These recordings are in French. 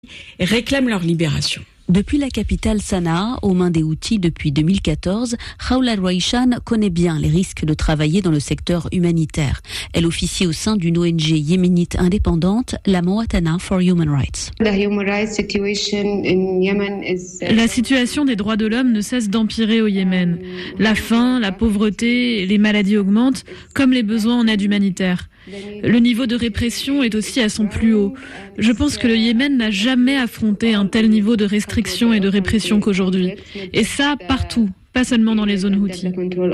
réclament leur libération. Depuis la capitale Sanaa, aux mains des Houthis depuis 2014, Khawla Rouaïchan connaît bien les risques de travailler dans le secteur humanitaire. Elle officie au sein d'une ONG yéménite indépendante, la Mawatana for Human Rights. La situation des droits de l'homme ne cesse d'empirer au Yémen. La faim, la pauvreté et les maladies augmentent, comme les besoins en aide humanitaire. Le niveau de répression est aussi à son plus haut. Je pense que le Yémen n'a jamais affronté un tel niveau de restriction et de répression qu'aujourd'hui. Et ça, partout, pas seulement dans les zones Houthis.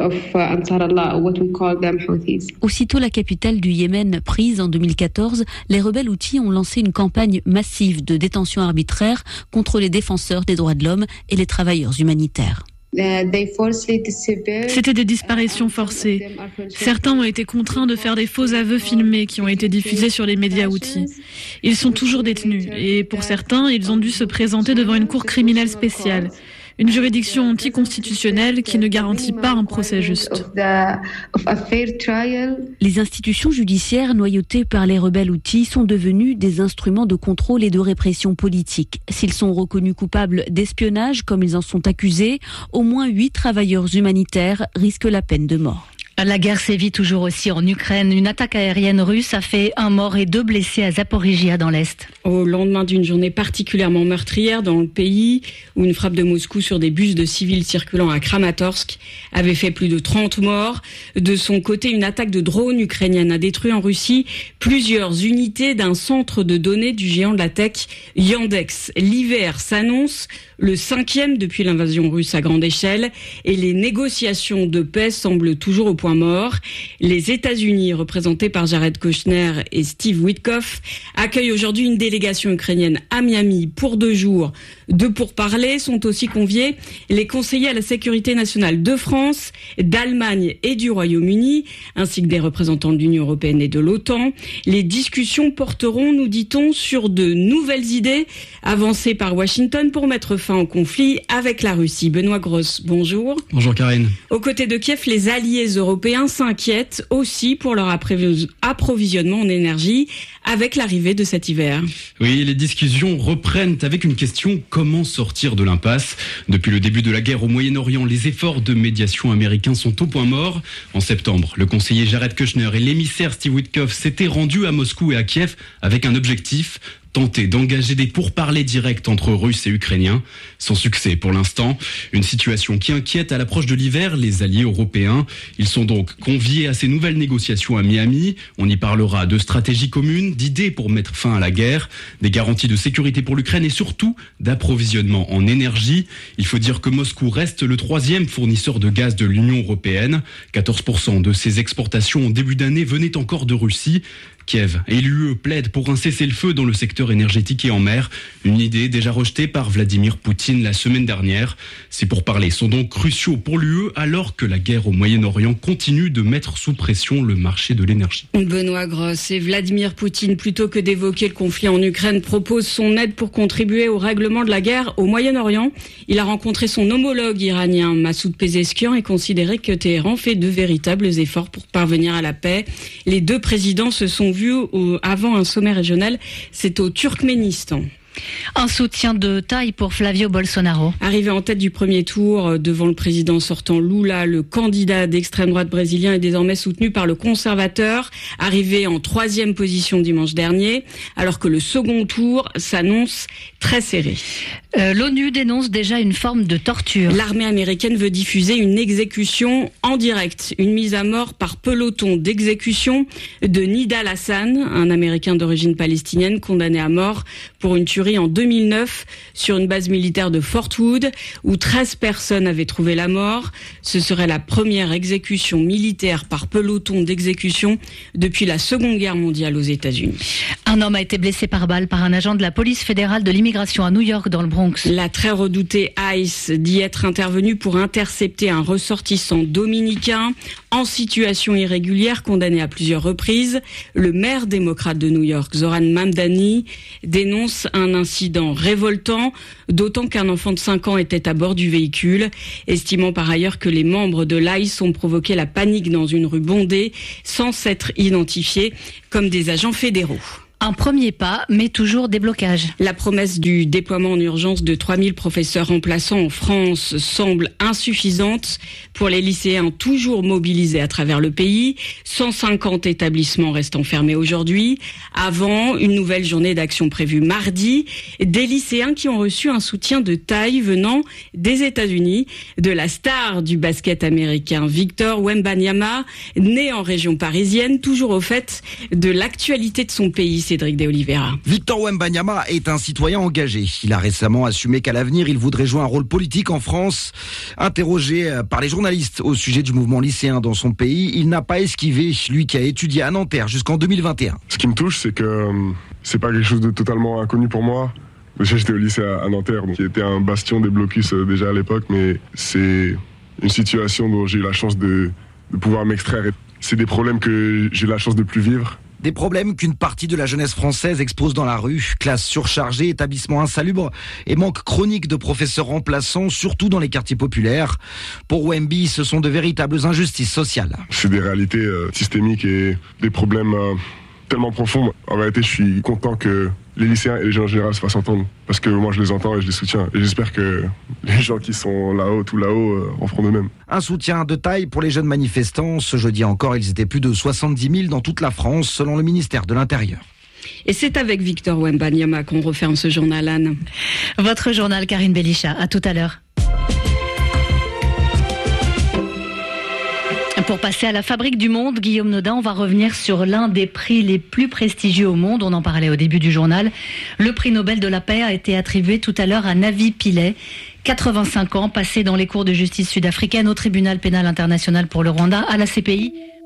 Aussitôt la capitale du Yémen prise en 2014, les rebelles Houthis ont lancé une campagne massive de détention arbitraire contre les défenseurs des droits de l'homme et les travailleurs humanitaires. C'était des disparitions forcées. Certains ont été contraints de faire des faux aveux filmés qui ont été diffusés sur les médias Houthis. Ils sont toujours détenus et pour certains, ils ont dû se présenter devant une cour criminelle spéciale. Une juridiction anticonstitutionnelle qui ne garantit pas un procès juste. Les institutions judiciaires noyautées par les rebelles Houthis sont devenues des instruments de contrôle et de répression politique. S'ils sont reconnus coupables d'espionnage, comme ils en sont accusés, au moins 8 travailleurs humanitaires risquent la peine de mort. La guerre sévit toujours aussi en Ukraine. Une attaque aérienne russe a fait 1 mort et 2 blessés à Zaporijia dans l'Est. Au lendemain d'une journée particulièrement meurtrière dans le pays, où une frappe de Moscou sur des bus de civils circulant à Kramatorsk avait fait plus de 30 morts. De son côté, une attaque de drone ukrainienne a détruit en Russie plusieurs unités d'un centre de données du géant de la tech Yandex. L'hiver s'annonce le 5e depuis l'invasion russe à grande échelle et les négociations de paix semblent toujours au point mort. Les États-Unis, représentés par Jared Kushner et Steve Witkoff, accueillent aujourd'hui une délégation ukrainienne à Miami pour 2 jours. De pourparlers sont aussi conviés les conseillers à la sécurité nationale de France, d'Allemagne et du Royaume-Uni, ainsi que des représentants de l'Union européenne et de l'OTAN. Les discussions porteront, nous dit-on, sur de nouvelles idées avancées par Washington pour mettre fin au conflit avec la Russie. Benoît Gross, bonjour. Bonjour Karine. Aux côtés de Kiev, les alliés européens s'inquiètent aussi pour leur approvisionnement en énergie avec l'arrivée de cet hiver. Oui, les discussions reprennent avec une question: comment sortir de l'impasse? Depuis le début de la guerre au Moyen-Orient, les efforts de médiation américains sont au point mort. En septembre, le conseiller Jared Kushner et l'émissaire Steve Witkoff s'étaient rendus à Moscou et à Kiev avec un objectif: tenter d'engager des pourparlers directs entre Russes et Ukrainiens. Sans succès pour l'instant. Une situation qui inquiète à l'approche de l'hiver les alliés européens. Ils sont donc conviés à ces nouvelles négociations à Miami. On y parlera de stratégies communes, d'idées pour mettre fin à la guerre, des garanties de sécurité pour l'Ukraine et surtout d'approvisionnement en énergie. Il faut dire que Moscou reste le 3e fournisseur de gaz de l'Union européenne. 14% de ses exportations en début d'année venaient encore de Russie. Kiev et l'UE plaident pour un cessez-le-feu dans le secteur énergétique et en mer, une idée déjà rejetée par Vladimir Poutine la semaine dernière. Ces pourparlers sont donc cruciaux pour l'UE alors que la guerre au Moyen-Orient continue de mettre sous pression le marché de l'énergie. Benoît Gross et Vladimir Poutine, plutôt que d'évoquer le conflit en Ukraine, propose son aide pour contribuer au règlement de la guerre au Moyen-Orient. Il a rencontré son homologue iranien Massoud Pezeshkian et considéré que Téhéran fait de véritables efforts pour parvenir à la paix. Les 2 présidents se sont vus avant un sommet régional, c'est au Turkménistan. Un soutien de taille pour Flavio Bolsonaro. Arrivé en tête du premier tour devant le président sortant Lula, le candidat d'extrême droite brésilien est désormais soutenu par le conservateur, arrivé en 3e position dimanche dernier, alors que le second tour s'annonce très serré. L'ONU dénonce déjà une forme de torture. L'armée américaine veut diffuser une exécution en direct, une mise à mort par peloton d'exécution de Nidal Hassan, un Américain d'origine palestinienne condamné à mort pour une tuerie en 2009 sur une base militaire de Fort Hood où 13 personnes avaient trouvé la mort. Ce serait la première exécution militaire par peloton d'exécution depuis la Seconde Guerre mondiale aux États-Unis. Un homme a été blessé par balle par un agent de la police fédérale de l'immigration à New York dans le Bronx. La très redoutée ICE dit être intervenue pour intercepter un ressortissant dominicain en situation irrégulière condamné à plusieurs reprises. Le maire démocrate de New York, Zoran Mamdani, dénonce un incident révoltant, d'autant qu'un enfant de 5 ans était à bord du véhicule, estimant par ailleurs que les membres de l'ICE ont provoqué la panique dans une rue bondée sans s'être identifiés comme des agents fédéraux. Un premier pas, mais toujours des blocages. La promesse du déploiement en urgence de 3000 professeurs remplaçants en France semble insuffisante pour les lycéens toujours mobilisés à travers le pays. 150 établissements restant fermés aujourd'hui. Avant une nouvelle journée d'action prévue mardi. Des lycéens qui ont reçu un soutien de taille venant des États-Unis, de la star du basket américain Victor Wembanyama, né en région parisienne, toujours au fait de l'actualité de son pays. Cédric de Oliveira. Victor Wembanyama est un citoyen engagé. Il a récemment assumé qu'à l'avenir, il voudrait jouer un rôle politique en France. Interrogé par les journalistes au sujet du mouvement lycéen dans son pays, il n'a pas esquivé, lui qui a étudié à Nanterre jusqu'en 2021. Ce qui me touche, c'est que c'est pas quelque chose de totalement inconnu pour moi. Déjà, j'étais au lycée à Nanterre, qui était un bastion des blocus déjà à l'époque, mais c'est une situation dont j'ai eu la chance de pouvoir m'extraire. C'est des problèmes que j'ai la chance de plus vivre. Des problèmes qu'une partie de la jeunesse française expose dans la rue. Classes surchargées, établissements insalubres et manque chronique de professeurs remplaçants, surtout dans les quartiers populaires. Pour Wemby, ce sont de véritables injustices sociales. C'est des réalités systémiques et des problèmes tellement profonds. En réalité, je suis content que les lycéens et les gens en général se fassent entendre. Parce que moi, je les entends et je les soutiens. Et j'espère que les gens qui sont là-haut, tout là-haut, en feront de même. Un soutien de taille pour les jeunes manifestants. Ce jeudi encore, ils étaient plus de 70 000 dans toute la France, selon le ministère de l'Intérieur. Et c'est avec Victor Wembanyama qu'on referme ce journal, Anne. Votre journal, Karine Belisha. À tout à l'heure. Pour passer à la fabrique du monde, Guillaume Nodin, on va revenir sur l'un des prix les plus prestigieux au monde. On en parlait au début du journal. Le prix Nobel de la paix a été attribué tout à l'heure à Navi Pillay. 85 ans, passé dans les cours de justice sud-africaine, au tribunal pénal international pour le Rwanda, à la CPI.